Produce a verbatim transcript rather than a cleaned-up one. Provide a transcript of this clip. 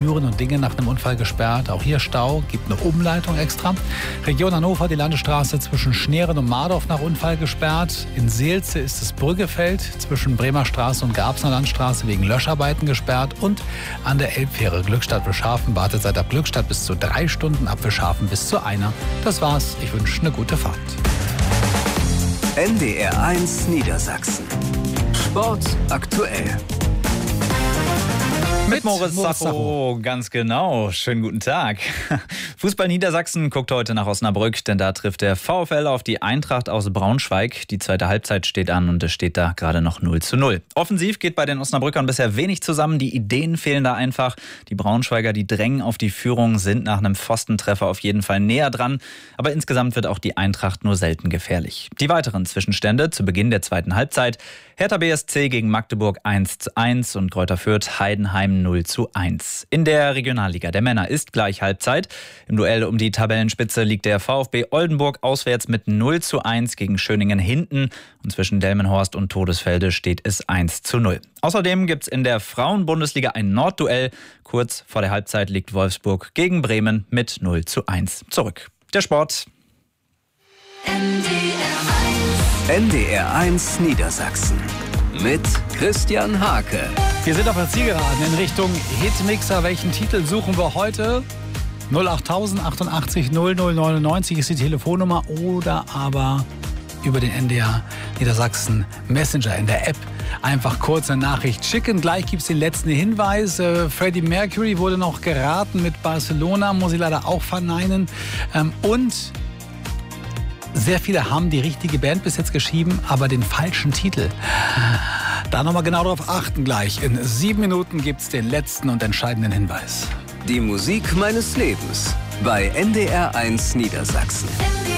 Türen und Dinge nach einem Unfall gesperrt. Auch hier Stau, gibt eine Umleitung extra. Region Hannover, die Landesstraße zwischen Schneeren und Mardorf nach Unfall gesperrt. In Seelze ist das Brüggefeld zwischen Bremer Straße und Garbsener Landstraße wegen Löscharbeiten gesperrt. Und an der Elbfähre Glückstadt-Wilschafen wartet seit ab Glückstadt bis zu drei Stunden, ab Wilschafen bis zu einer. Das war's. Ich wünsche eine gute Fahrt. N D R eins Niedersachsen. Sport aktuell. Mit Moritz Sacho, ganz genau. Schönen guten Tag. Fußball Niedersachsen guckt heute nach Osnabrück, denn da trifft der VfL auf die Eintracht aus Braunschweig. Die zweite Halbzeit steht an und es steht da gerade noch null zu null. Offensiv geht bei den Osnabrückern bisher wenig zusammen. Die Ideen fehlen da einfach. Die Braunschweiger, die drängen auf die Führung, sind nach einem Pfostentreffer auf jeden Fall näher dran. Aber insgesamt wird auch die Eintracht nur selten gefährlich. Die weiteren Zwischenstände zu Beginn der zweiten Halbzeit: Hertha B S C gegen Magdeburg eins zu eins und Greuther Fürth Heidenheim null zu eins. In der Regionalliga der Männer ist gleich Halbzeit. Im Duell um die Tabellenspitze liegt der VfB Oldenburg auswärts mit null zu eins gegen Schöningen hinten. Und zwischen Delmenhorst und Todesfelde steht es eins zu null. Außerdem gibt es in der Frauenbundesliga ein Nordduell. Kurz vor der Halbzeit liegt Wolfsburg gegen Bremen mit null zu eins zurück. Der Sport. N D R eins Niedersachsen mit Christian Hake. Wir sind auf der Zielgeraden in Richtung Hitmixer. Welchen Titel suchen wir heute? null acht null null achtundachtzig null null neunundneunzig ist die Telefonnummer, oder aber über den N D R Niedersachsen Messenger in der App einfach kurz eine Nachricht schicken. Gleich gibt es den letzten Hinweis. Äh, Freddie Mercury wurde noch geraten mit Barcelona, muss ich leider auch verneinen. Ähm, und sehr viele haben die richtige Band bis jetzt geschrieben, aber den falschen Titel. Da nochmal genau darauf achten gleich. In sieben Minuten gibt es den letzten und entscheidenden Hinweis. Die Musik meines Lebens bei N D R eins Niedersachsen.